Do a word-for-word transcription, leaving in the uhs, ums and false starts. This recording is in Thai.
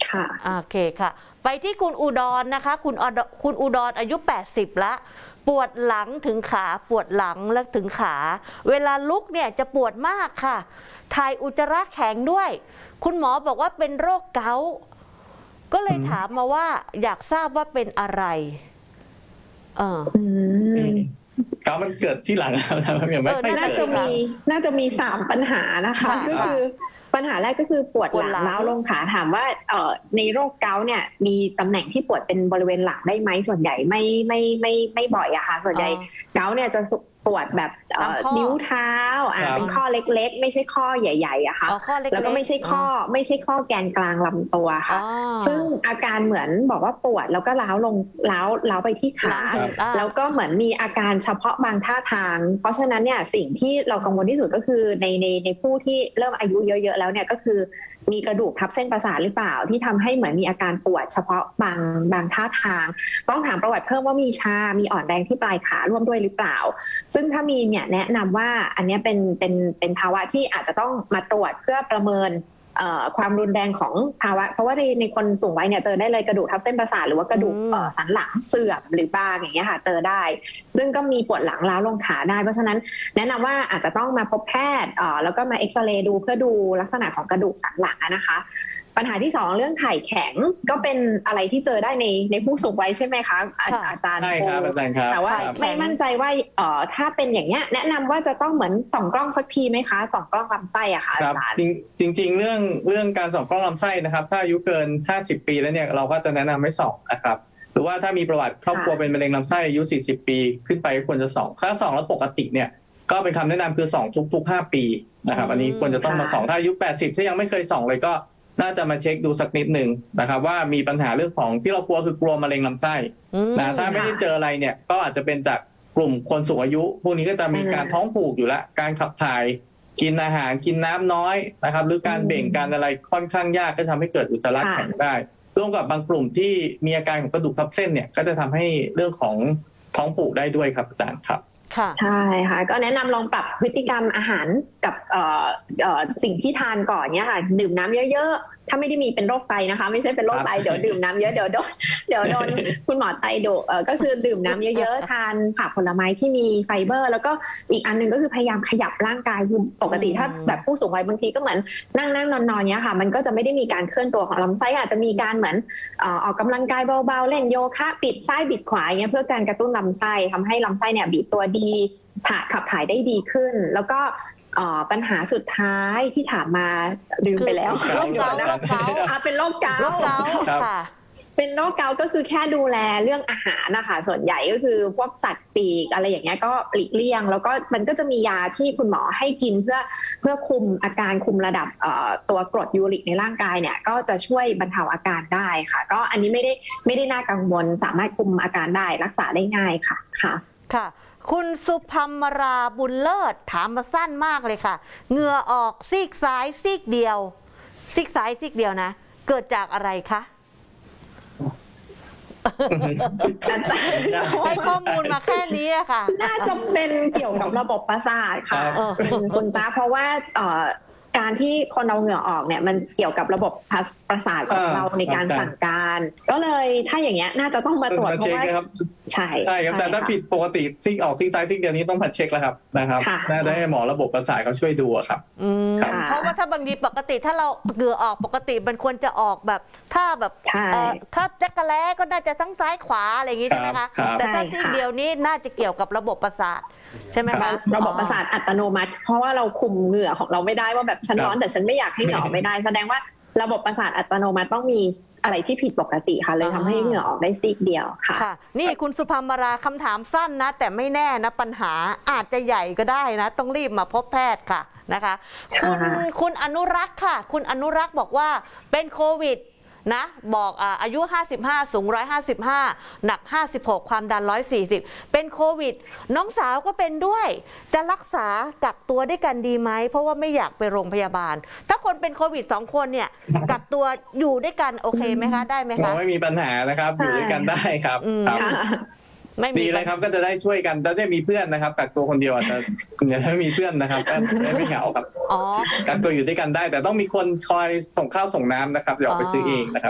ค่ะโอเคค่ะไปที่คุณอุดรนะคะคุณคุณอุดรอายุแปดสิบละปวดหลังถึงขาปวดหลังและถึงขาเวลาลุกเนี่ยจะปวดมากค่ะถ่ายอุจจาระแข็งด้วยคุณหมอบอกว่าเป็นโรคเกาต์ก็เลยถามมาว่าอยากทราบว่าเป็นอะไรเออเกาต์มันเกิดที่หลังนะครับยังไม่ค่อยเกิดน่าจะมีน่าจะมีสามปัญหานะคะก็คือปัญหาแรกก็คือปวดหลังล้าวลงขาถามว่าเอ่อในโรคเกาต์เนี่ยมีตำแหน่งที่ปวดเป็นบริเวณหลังได้ไหมส่วนใหญ่ไม่ไม่ไม่ไม่บ่อยอะค่ะส่วนใหญ่เกาต์เนี่ยจะปวดแบบนิ้วเท้าอ่าเป็นข้อเล็กๆไม่ใช่ข้อใหญ่ๆอะค่ะแล้วก็ไม่ใช่ข้อไม่ใช่ข้อแกนกลางลำตัวค่ะซึ่งอาการเหมือนบอกว่าปวดแล้วก็ล้าวลงล้าวล้าวไปที่ขาแล้วก็เหมือนมีอาการเฉพาะบางท่าทางเพราะฉะนั้นเนี่ยสิ่งที่เรากังวลที่สุดก็คือในในในผู้ที่เริ่มอายุเยอะๆแล้วเนี่ยก็คือมีกระดูกทับเส้นประสาทหรือเปล่าที่ทำให้เหมือนมีอาการปวดเฉพาะบางบางท่าทางต้องถามประวัติเพิ่มว่ามีชามีอ่อนแรงที่ปลายขาร่วมด้วยหรือเปล่าซึ่งถ้ามีเนี่ยแนะนำว่าอันนี้เป็นเป็นเป็นภาวะที่อาจจะต้องมาตรวจเพื่อประเมินความรุนแรงของภาวะเพราะว่าในในคนสูงวัยเนี่ยเจอได้เลยกระดูกทับเส้นประสาทหรือว่ากระดูกสันหลังเสื่อมหรือบางอย่างเงี้ยค่ะเจอได้ซึ่งก็มีปวดหลังล้าวลงขาได้เพราะฉะนั้นแนะนำว่าอาจจะต้องมาพบแพทย์แล้วก็มาเอ็กซเรย์ดูเพื่อดูลักษณะของกระดูกสันหลังนะคะปัญหาที่สองเรื่องไข่แข็งก็เป็นอะไรที่เจอได้ในในผู้สูงวัยใช่ไหมคะอาจารย์ใช่ครับอาจารย์ครับแต่ว่าไม่มั่นใจว่าเอ่อถ้าเป็นอย่างเงี้ยแนะนำว่าจะต้องเหมือนส่องกล้องสักทีไหมคะส่องกล้องลำไส้อะค่ะอาจารย์จริงจริงๆเรื่องเรื่องการส่องกล้องลำไส้นะครับถ้าอายุเกินห้าสิบปีแล้วเนี่ยเราก็จะแนะนำให้ส่องนะครับหรือว่าถ้ามีประวัติครอบครัวเป็นมะเร็งลำไส้อายุสี่สิบปีขึ้นไปควรจะส่องถ้าส่องแล้วปกติเนี่ยก็เป็นคำแนะนำคือส่องทุกๆห้าปีนะครับอันนี้ควรจะต้องมาส่องถ้าอายุแปดสิบถ้ายังไม่เคยส่องเลยก็น่าจะมาเช็คดูสักนิดหนึ่งนะครับว่ามีปัญหาเรื่องของที่เรากลัวคือกลัวมะเร็งลำไส้นะถ้าไม่ได้เจออะไรเนี่ยก็อาจจะเป็นจากกลุ่มคนสูงอายุพวกนี้ก็จะมีการท้องผูกอยู่แล้วการขับถ่ายกินอาหารกินน้ำน้อยนะครับหรือการเบ่งการอะไรค่อนข้างยากก็ทำให้เกิดอุจจาระแข็งได้ร่วมกับบางกลุ่มที่มีอาการของกระดูกทับเส้นเนี่ยก็จะทำให้เรื่องของท้องผูกได้ด้วยครับอาจารย์ครับใช่ค่ะก็แนะนำลองปรับพฤติกรรมอาหารกับสิ่งที่ทานก่อนเนี่ยค่ะดื่มน้ำเยอะๆถ้าไม่ได้มีเป็นโรคไตนะคะไม่ใช่เป็นโรคไตเดี๋ยวดื่มน้ำเยอะเดี๋ยวโดนเดี๋ยวโดนคุณหมอไตดุก็คือดื่มน้ำเยอะๆทานผักผลไม้ที่มีไฟเบอร์แล้วก็อีกอันนึงก็คือพยายามขยับร่างกายคือปกติถ้าแบบผู้สูงวัยบางทีก็เหมือนนั่งนั่งนอนนอนเนี้ยค่ะมันก็จะไม่ได้มีการเคลื่อนตัวของลำไส้อาจจะมีการเหมือนออกกำลังกายเบาๆเล่นโยคะบิดซ้ายบิดขวาเงี้ยเพื่อการกระตุ้นลำไส้ทำให้ลำไส้เนี่ยบีบตัวดีถ่ายขับถ่ายได้ดีขึ้นแล้วก็ปัญหาสุดท้ายที่ถามมาลืมไปแล้วโรคเกาต์โรคเกาต์เป็นโรคเกาต์โรคเกาต์ค่ะเป็นโรคเกาต์ก็คือแค่ดูแลเรื่องอาหารนะคะส่วนใหญ่ก็คือพวกสัตว์ปีกอะไรอย่างเงี้ยก็หลีกเลี่ยงแล้วก็มันก็จะมียาที่คุณหมอให้กินเพื่อเพื่อคุมอาการคุมระดับตัวกรดยูริกในร่างกายเนี่ยก็จะช่วยบรรเทาอาการได้ค่ะก็อันนี้ไม่ได้ไม่ได้น่ากังวลสามารถคุมอาการได้รักษาได้ง่ายค่ะค่ะค่ะคุณสุภัมราบุญเลิศถามมาสั้นมากเลยค่ะเหงื่อออกซีกซ้ายซีกเดียวซีกซ้ายซีกเดียวนะเกิดจากอะไรคะให้ข้อมูลมาแค่นี้ค่ะน่าจะเป็นเกี่ยวกับระบบประสาทค่ะคุณตาเพราะว่าการที่คนเราเหงื่อออกเนี่ยมันเกี่ยวกับระบบประสาทของเราในการสั่งการก็เลยถ้าอย่างเงี้ยน่าจะต้องมาตรวจเพราะว่าใช่ใช่ครับแต่ถ้าผิดปกติซิกออกซิกซ้ายซิกเดียวนี้ต้องผัดเช็คแล้วครับนะครับน่าจะให้หมอระบบประสาทเขาช่วยดูครับเพราะว่าถ้าบางทีปกติถ้าเราเหงื่อออกปกติมันควรจะออกแบบถ้าแบบถ้าจักรแล้ก็น่าจะทั้งซ้ายขวาอะไรอย่างงี้ใช่ไหมคะแต่ถ้าซิกเดียวนี้น่าจะเกี่ยวกับระบบประสาทใช่ไหมคะระบบประสาทอัตโนมัติเพราะว่าเราคุมเหงื่อของเราไม่ได้ว่าแบบฉันร้อนแต่ฉันไม่อยากให้เหงื่อออกไม่ได้แสดงว่าระบบประสาทอัตโนมัติต้องมีอะไรที่ผิดปกติค่ะเลยทำให้เหงื่อออกได้ซีกเดียวค่ะค่ะนี่คุณสุภัมราคำถามสั้นนะแต่ไม่แน่นะปัญหาอาจจะใหญ่ก็ได้นะต้องรีบมาพบแพทย์ค่ะนะคะคุณคุณอนุรักษ์ค่ะคุณอนุรักษ์บอกว่าเป็นโควิดนะบอกอ่าอายุห้าสิบห้าสูงหนึ่งร้อยห้าสิบห้าหนักห้าสิบหกความดันหนึ่งร้อยสี่สิบเป็นโควิดน้องสาวก็เป็นด้วยจะรักษากักตัวด้วยกันดีไหมเพราะว่าไม่อยากไปโรงพยาบาลถ้าคนเป็นโควิดสองคนเนี่ยกักตัวอยู่ด้วยกันโอเคไหมคะได้ไหมคะไม่มีปัญหานะครับอยู่ด้วยกันได้ครับดีเลยครับก็จะได้ช่วยกันจะได้มีเพื่อนนะครับกักตัวคนเดียวอาจจะอย่าให้มีเพื่อนนะครับได้ไม่เหงาครับกักตัวอยู่ด้วยกันได้แต่ต้องมีคนคอยส่งข้าวส่งน้ำนะครับอย่าออกไปซื้อเองนะครับ